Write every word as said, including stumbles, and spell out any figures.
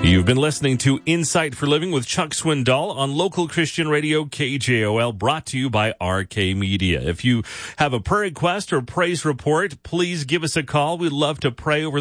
You've been listening to Insight for Living with Chuck Swindoll on local Christian radio K J O L, brought to you by R K Media. If you have a prayer request or praise report, please give us a call. We'd love to pray over